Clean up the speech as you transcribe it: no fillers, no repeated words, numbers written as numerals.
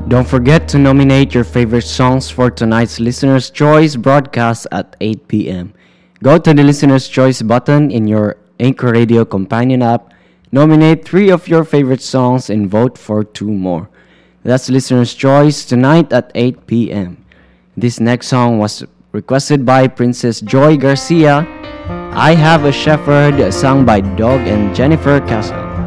Don't forget to nominate your favorite songs for tonight's Listener's Choice broadcast at 8 p.m. Go to the Listener's Choice button in your Anchor Radio companion app, nominate 3 of your favorite songs, and vote for 2 more. That's Listener's Choice tonight at 8 p.m. This next song was requested by Princess Joy Garcia. I Have a Shepherd, sung by Dog and Jennifer Castle.